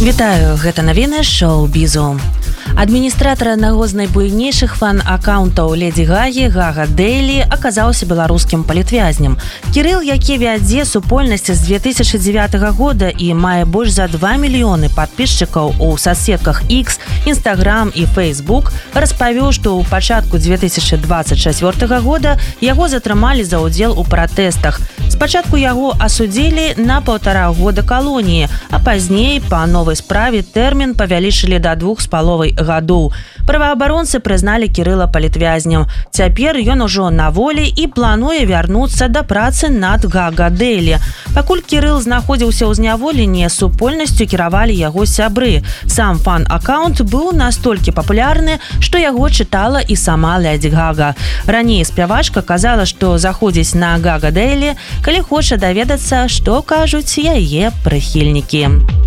Вітаю, гэта навіны шоу-бізу. Адміністратар аднаго з найбуйнейшых фан-аккаунтаў Леді Гагі, Гага Дейлі, аказаўся беларускім палітвязнем. Кірыл, які вядзе супольнасць з 2009 года і мае больш за 2 мільёны падпісчыкаў у соцсетках X, Instagram і Facebook, распавёў, што ў пачатку 2024 года яго затрымалі за ўдзел у пратэстах. Спачатку яго асудзілі на 1,5 года калоніі, а пазней па новай справе тэрмін павялічылі да 2,5 гадоў. Праваабаронцы прызналі Кірыла палітвязнем. Цяпер ён ужо на волі і плануе вярнуцца да працы над Гага Дейлі. Пакуль Кірыл знаходзіўся ў зняволенні, супольнасцю кіравалі яго сябры. Сам фан-аккаунт быў настолькі папулярны, што яго чытала і сама Леді Гага. Раней спявачка казала, што заходзіць на Гага Дейлі, калі хоча даведацца, што кажуць яе прыхільнікі.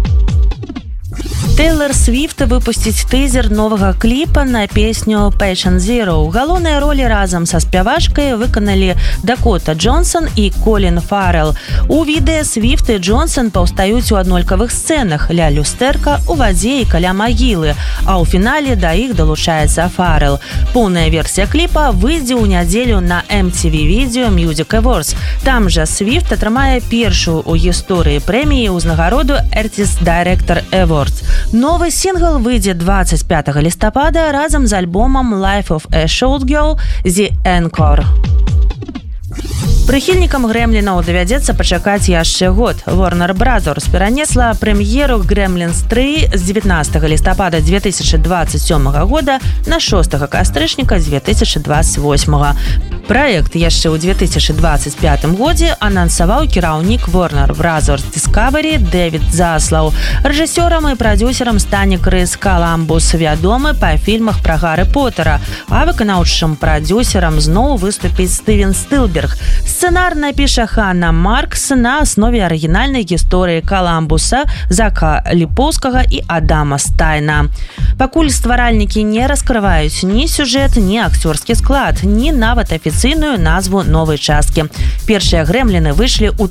Тейлор Свіфт выпусціць тызер новага кліпа на песню Patient Zero. Галоўныя ролі разам са спявачкай выканалі Дакота Джонсон і Колін Фаррелл. У відэа Свіфт і Джонсон паўстаюць у аднолькавых сцэнах ля люстэрка, у вадзе і каля магілы, а ў фінале да іх далучаецца Фаррелл. Поўная версія кліпа выйдзе ў нядзелю на MTV Video Music Awards. Там жа Свіфт атрымае першую ў гісторыі прэміі ўзнагароду Artist Director Awards. Новы сінгл выйдзе 25 лістапада разам з альбомам Life of a Short Girl The Encore. Прыхільнікам Грэмлінаў давядзецца пачакаць яшчэ год. Warner Brothers перанесла прэм'еру Gremlins 3 з 19 лістапада 2027 года на 6 кастрычніка 2028. Праект яшчэ ў 2025 годзе анансаваў кіраўнік Warner Brothers Discovery Дэвід Заслаў. Рэжысёрам і прадзюсерам стане Крыс Коламбус, вядомы па фільмах пра Гарры Поттера, а выканаўчым прадзюсерам зноў выступіць Стывен Спілберг. Сцэнар напіша Ханна Маркс на аснове арыгінальнай гісторыі Коламбуса, Зака Ліпоўскага і Адама Стайна. Пакуль стваральнікі не раскрываюць ні сюжэт, ні акцёрскі склад, ні нават афіцыйную назву новай часткі. Першыя Грэмліны выйшлі ў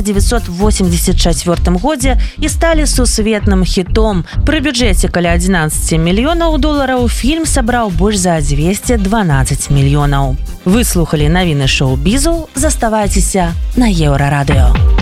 1984 годзе і сталі сусветным хітом. Пры бюджэце каля 11 мільёнаў долараў фільм сабраў больш за 212 мільёнаў. Вы слухалі навіны шоу-бізу, заставайцеся на Еўрарадыё.